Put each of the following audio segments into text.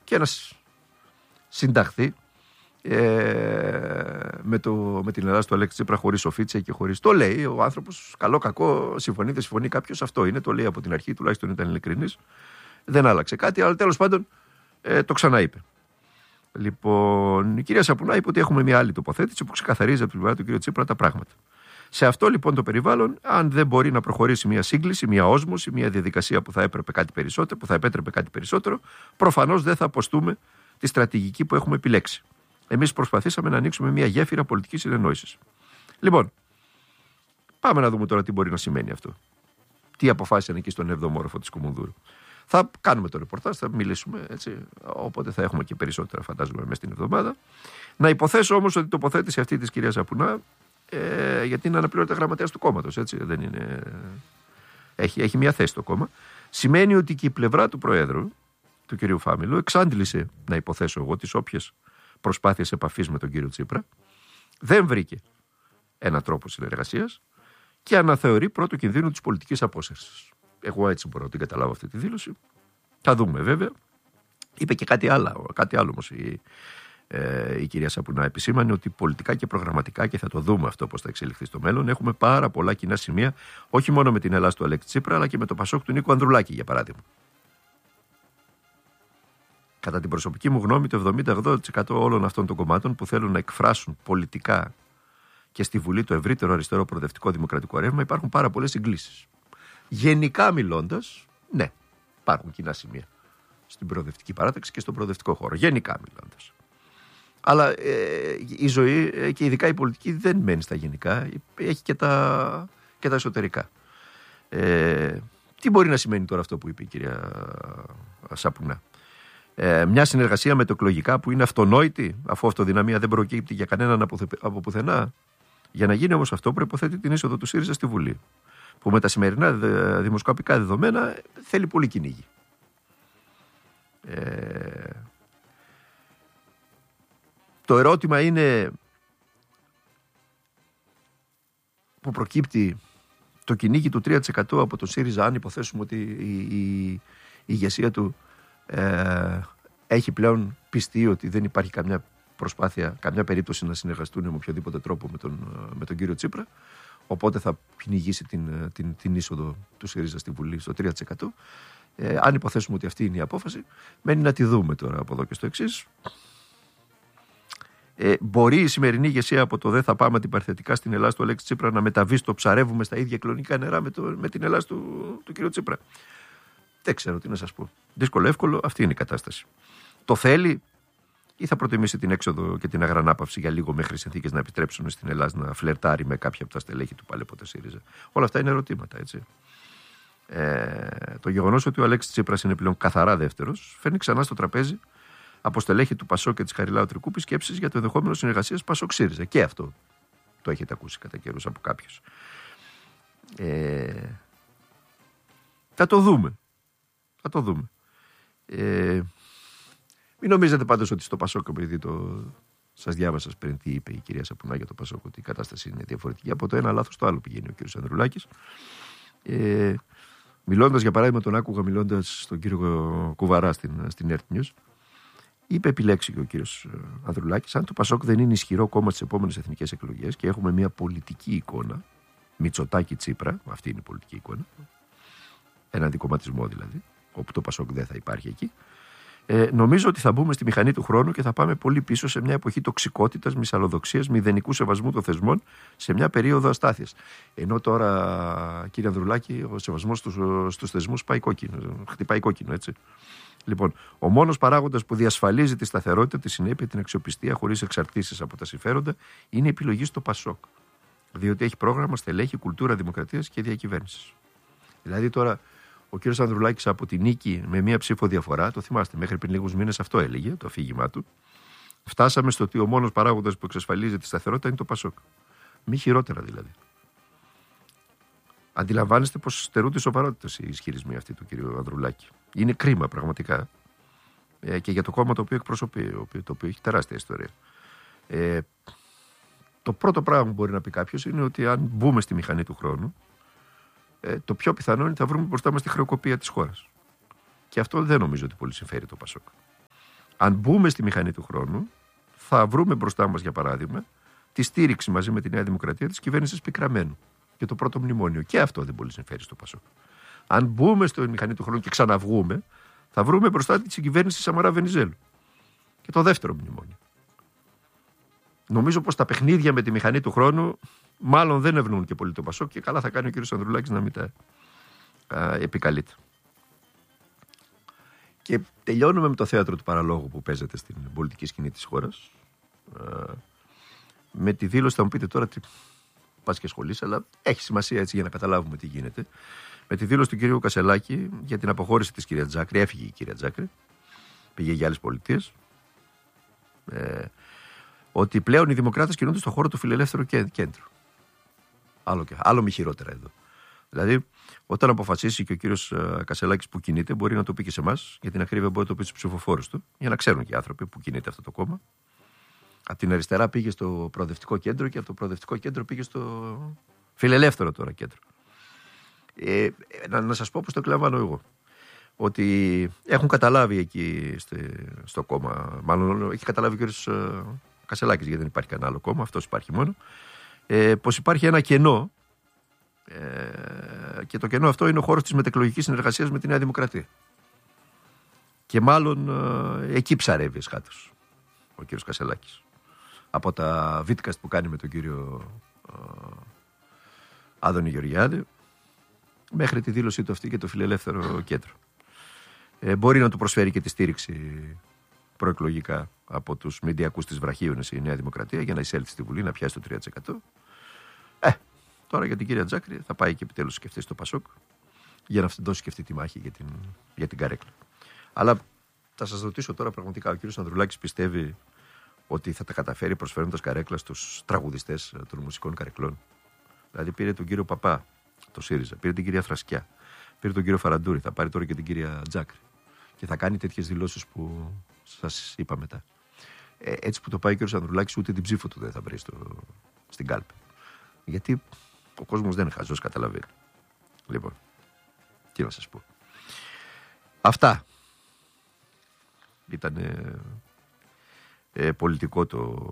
και να συνταχθεί με την Ελλάδα του Αλέξη Τσίπρα χωρίς οφίτσια και χωρίς. Το λέει ο άνθρωπος, καλό κακό, συμφωνεί, δεν συμφωνεί κάποιος, αυτό είναι, το λέει από την αρχή, τουλάχιστον ήταν ειλικρινής. Δεν άλλαξε κάτι, αλλά τέλος πάντων το ξαναείπε. Λοιπόν, η κυρία Σαπουνά είπε ότι έχουμε μια άλλη τοποθέτηση που ξεκαθαρίζει από την πλευρά του κ. Τσίπρα τα πράγματα. Σε αυτό λοιπόν το περιβάλλον, αν δεν μπορεί να προχωρήσει μια σύγκληση, μια όσμωση, μια διαδικασία που θα έπρεπε κάτι περισσότερο, που θα επέτρεπε κάτι περισσότερο, προφανώς δεν θα αποστούμε τη στρατηγική που έχουμε επιλέξει. Εμείς προσπαθήσαμε να ανοίξουμε μια γέφυρα πολιτικής συνεννόησης. Λοιπόν, πάμε να δούμε τώρα τι μπορεί να σημαίνει αυτό. Τι αποφάσισαν εκεί στον 7ο όροφο της Κουμουνδούρου. Θα κάνουμε το ρεπορτάζ, θα μιλήσουμε έτσι, οπότε θα έχουμε και περισσότερα φαντάζομαι μέσα στην εβδομάδα. Να υποθέσω όμως ότι η τοποθέτηση αυτή της κυρίας Σαπουνά, γιατί είναι αναπληρωτή γραμματέας του κόμματος, έτσι, δεν είναι... Έχει μια θέση το κόμμα, σημαίνει ότι και η πλευρά του Προέδρου, του κυρίου Φάμιλου, εξάντλησε, να υποθέσω εγώ, τις όποιες προσπάθειες επαφής με τον κύριο Τσίπρα, δεν βρήκε έναν τρόπο συνεργασίας και αναθεωρεί πρώτο κινδύνου της πολιτικής απόσυρσης. Εγώ έτσι μπορώ να την καταλάβω αυτή τη δήλωση. Θα δούμε βέβαια. Είπε και κάτι άλλο όμως η κυρία Σαπουνά. Επισήμανε ότι πολιτικά και προγραμματικά, και θα το δούμε αυτό πώς θα εξελιχθεί στο μέλλον, έχουμε πάρα πολλά κοινά σημεία, όχι μόνο με την Ελλάδα του Αλέξη Τσίπρα, αλλά και με το Πασόκ του Νίκου Ανδρουλάκη, για παράδειγμα. Κατά την προσωπική μου γνώμη, το 70-80% όλων αυτών των κομμάτων που θέλουν να εκφράσουν πολιτικά και στη Βουλή το ευρύτερο αριστερό προοδευτικό δημοκρατικό ρεύμα, υπάρχουν πάρα πολλές συγκλήσεις. Γενικά μιλώντας, ναι, υπάρχουν κοινά σημεία στην προοδευτική παράταξη και στον προοδευτικό χώρο. Γενικά μιλώντας. Αλλά η ζωή και ειδικά η πολιτική δεν μένει στα γενικά, έχει και τα εσωτερικά. Τι μπορεί να σημαίνει τώρα αυτό που είπε η κυρία Σαπουνά? Μια συνεργασία με το εκλογικά που είναι αυτονόητη, αφού αυτοδυναμία δεν προκύπτει για κανέναν από πουθενά. Για να γίνει όμως αυτό, προϋποθέτει την είσοδο του ΣΥΡΙΖΑ στη Βουλή, που με τα σημερινά δημοσκοπικά δεδομένα θέλει πολύ κυνήγι. Το ερώτημα είναι που προκύπτει το κυνήγι του 3% από τον ΣΥΡΙΖΑ, αν υποθέσουμε ότι η ηγεσία του έχει πλέον πιστεί ότι δεν υπάρχει καμιά προσπάθεια, καμιά περίπτωση να συνεργαστούν με οποιοδήποτε τρόπο με τον κύριο Τσίπρα, οπότε θα κυνηγήσει την είσοδο του ΣΥΡΙΖΑ στη Βουλή στο 3%. Αν υποθέσουμε ότι αυτή είναι η απόφαση, μένει να τη δούμε τώρα από εδώ και στο εξής. Μπορεί η σημερινή ηγεσία από το δεν θα πάμε αντιπαρθετικά στην Ελλάδα του Αλέξη Τσίπρα να μεταβεί στο ψαρεύουμε στα ίδια κλονικά νερά με την Ελλάδα του κ. Τσίπρα? Δεν ξέρω τι να σας πω. Δύσκολο, εύκολο, αυτή είναι η κατάσταση. Το θέλει ή θα προτιμήσει την έξοδο και την αγρανάπαυση για λίγο μέχρι οι συνθήκες να επιτρέψουν στην Ελλάδα να φλερτάρει με κάποια από τα στελέχη του παλαιότερα ΣΥΡΙΖΑ? Όλα αυτά είναι ερωτήματα, έτσι. Το γεγονός ότι ο Αλέξης Τσίπρας είναι πλέον καθαρά δεύτερος φέρνει ξανά στο τραπέζι από στελέχη του Πασόκ και της Χαριλάου Τρικούπη σκέψεις για το ενδεχόμενο συνεργασίας Πασόκ-ΣΥΡΙΖΑ. Και αυτό το έχετε ακούσει κατά καιρούς από κάποιους. Θα το δούμε. Μην νομίζετε πάντως ότι στο Πασόκ, επειδή σας διάβασα πριν τι είπε η κυρία Σαπουνά για το Πασόκ, ότι η κατάσταση είναι διαφορετική. Από το ένα λάθος στο άλλο πηγαίνει ο κύριος Ανδρουλάκης. Μιλώντας, για παράδειγμα, τον άκουγα μιλώντας στον κύριο Κουβαρά στην Earth News, είπε επιλέξει και ο κύριος Ανδρουλάκης, αν το Πασόκ δεν είναι ισχυρό κόμμα στις επόμενες εθνικές εκλογές και έχουμε μια πολιτική εικόνα, Μητσοτάκη-Τσίπρα, αυτή είναι η πολιτική εικόνα, ένα αντικομματισμό δηλαδή, όπου το Πασόκ δεν θα υπάρχει εκεί, νομίζω ότι θα μπούμε στη μηχανή του χρόνου και θα πάμε πολύ πίσω σε μια εποχή τοξικότητας, μυσαλλοδοξίας, μηδενικού σεβασμού των θεσμών, σε μια περίοδο αστάθειας. Ενώ τώρα, κύριε Ανδρουλάκη, ο σεβασμός στους θεσμούς χτυπάει κόκκινο, έτσι. Λοιπόν, ο μόνος παράγοντας που διασφαλίζει τη σταθερότητα, τη συνέπεια, την αξιοπιστία χωρίς εξαρτήσεις από τα συμφέροντα είναι η επιλογή στο Πασόκ. Διότι έχει πρόγραμμα, στελέχη, κουλτούρα δημοκρατίας και διακυβέρνησης. Δηλαδή τώρα, ο κύριος Ανδρουλάκης από τη νίκη με μία ψήφο διαφορά, το θυμάστε, μέχρι πριν λίγους μήνες αυτό έλεγε, το αφήγημά του, φτάσαμε στο ότι ο μόνος παράγοντας που εξασφαλίζει τη σταθερότητα είναι το Πασόκ. Μη χειρότερα δηλαδή. Αντιλαμβάνεστε πως στερούνται σοβαρότητας οι ισχυρισμοί αυτοί του κύριου Ανδρουλάκη. Είναι κρίμα πραγματικά. Και για το κόμμα το οποίο εκπροσωπεί, το οποίο έχει τεράστια ιστορία. Το πρώτο πράγμα που μπορεί να πει κάποιος είναι ότι αν μπούμε στη μηχανή του χρόνου, το πιο πιθανό είναι ότι θα βρούμε μπροστά μας τη χρεοκοπία της χώρας. Και αυτό δεν νομίζω ότι πολύ συμφέρει το Πασόκ. Αν μπούμε στη μηχανή του χρόνου, θα βρούμε μπροστά μας, για παράδειγμα, τη στήριξη μαζί με τη Νέα Δημοκρατία της κυβέρνησης Πικραμένου και το πρώτο μνημόνιο. Και αυτό δεν πολύ συμφέρει στο Πασόκ. Αν μπούμε στη μηχανή του χρόνου και ξαναβγούμε, θα βρούμε μπροστά τη κυβέρνηση Σαμαρά Βενιζέλου και το δεύτερο μνημόνιο. Νομίζω πως τα παιχνίδια με τη μηχανή του χρόνου μάλλον δεν ευνοούν και πολύ το Πασόκ και καλά θα κάνει ο κ. Ανδρουλάκης να μην τα επικαλείται. Και τελειώνουμε με το θέατρο του παραλόγου που παίζεται στην πολιτική σκηνή της χώρας. Με τη δήλωση, θα μου πείτε τώρα τι πας και ασχολείσαι, αλλά έχει σημασία έτσι για να καταλάβουμε τι γίνεται. Με τη δήλωση του κ. Κασελάκη για την αποχώρηση της κυρία Τζάκρη, έφυγε η κυρία Τζάκρη, πήγε για άλλες πολιτείες. Ότι πλέον οι δημοκράτες κινούνται στον χώρο του φιλελεύθερου κέντρου. Άλλο μη χειρότερα εδώ. Δηλαδή, όταν αποφασίσει και ο κύριος Κασελάκης που κινείται, μπορεί να το πει και σε εμάς, για την ακρίβεια μπορεί να το πει στους ψηφοφόρους του, για να ξέρουν και οι άνθρωποι που κινείται αυτό το κόμμα. Από την αριστερά πήγε στο προοδευτικό κέντρο και από το προοδευτικό κέντρο πήγε στο φιλελεύθερο τώρα κέντρο. Να σας πω πώς το εκλαμβάνω εγώ. Ότι έχουν καταλάβει εκεί στο κόμμα, μάλλον έχει καταλάβει ο κύριος Κασελάκης, γιατί δεν υπάρχει κανένα άλλο κόμμα, αυτός υπάρχει μόνο, πως υπάρχει ένα κενό. Και το κενό αυτό είναι ο χώρος της μετεκλογικής συνεργασίας με τη Νέα Δημοκρατία. Και μάλλον εκεί ψαρεύει εσχάτως ο κύριος Κασελάκης. Από τα βίτκαστ που κάνει με τον κύριο Άδωνη Γεωργιάδη μέχρι τη δήλωσή του αυτή και το φιλελεύθερο κέντρο. Μπορεί να του προσφέρει και τη στήριξη προεκλογικά από τους μηντιακούς της βραχίωνες η Νέα Δημοκρατία για να εισέλθει στη Βουλή, να πιάσει το 3%. Τώρα για την κυρία Τζάκρη θα πάει και επιτέλους σκεφτεί στο Πασόκ για να δώσει και αυτή τη μάχη για την καρέκλα. Αλλά θα σας ρωτήσω τώρα πραγματικά, ο κύριος Ανδρουλάκης πιστεύει ότι θα τα καταφέρει προσφέροντας καρέκλα στους τραγουδιστές των μουσικών καρεκλών? Δηλαδή πήρε τον κύριο Παπά, το ΣΥΡΙΖΑ, πήρε την κυρία Θρασκιά, πήρε τον κύριο Φαραντούρη, θα πάρει τώρα και την κυρία Τζάκρη και θα κάνει τέτοιες δηλώσεις που σας είπα μετά. Έτσι που το πάει ο κύριος Ανδρουλάκης, ούτε την ψήφο του δεν θα βρει στην κάλπη. Γιατί ο κόσμος δεν είναι χαζός, καταλαβαίνει. Λοιπόν, τι να σας πω. Αυτά. Ήταν πολιτικό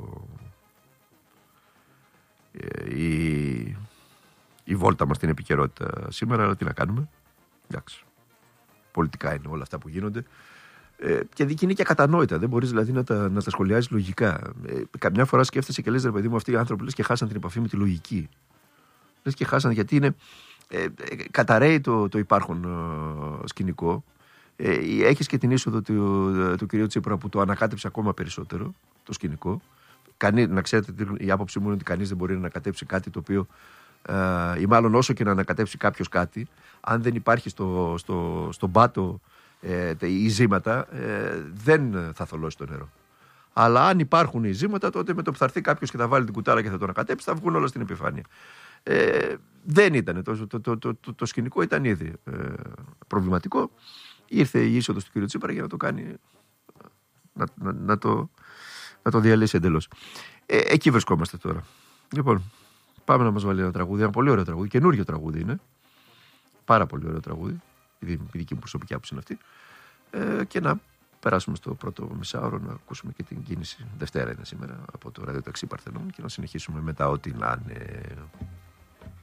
η βόλτα μας στην επικαιρότητα σήμερα, αλλά τι να κάνουμε. Εντάξει. Πολιτικά είναι όλα αυτά που γίνονται. Και είναι και ακατανόητα. Δεν μπορείς δηλαδή να τα σχολιάζεις λογικά. Καμιά φορά σκέφτεσαι και λες, ρε παιδί μου, αυτοί οι άνθρωποι λες και χάσαν την επαφή με τη λογική. Λες και χάσαν, γιατί είναι καταραίει το υπάρχον σκηνικό. Έχεις και την είσοδο του κυρίου Τσίπρα που το ανακάτεψε ακόμα περισσότερο το σκηνικό. Να ξέρετε, η άποψή μου είναι ότι κανείς δεν μπορεί να ανακατέψει κάτι το οποίο, ή μάλλον όσο και να ανακατέψει κάποιος κάτι, αν δεν υπάρχει στον πάτο οι ζήματα, δεν θα θολώσει το νερό. Αλλά αν υπάρχουν οι ζήματα, τότε με το που θα έρθει κάποιος και θα βάλει την κουτάλα και θα το ανακατέψει, θα βγουν όλα στην επιφάνεια. Δεν ήταν. Το σκηνικό ήταν ήδη προβληματικό. Ήρθε η είσοδος του κ. Τσίπρα για να το κάνει, να το διαλύσει εντελώς. Εκεί βρισκόμαστε τώρα. Λοιπόν, πάμε να μας βάλει ένα τραγούδι. Ένα πολύ ωραίο τραγούδι. Καινούριο τραγούδι είναι. Πάρα πολύ ωραίο τραγούδι. Η δική μου προσωπική άποψη είναι αυτή. Και να περάσουμε στο πρώτο μισάωρο να ακούσουμε και την κίνηση. Δευτέρα είναι σήμερα από το ραδιοταξί Παρθενών και να συνεχίσουμε μετά ό,τι να είναι.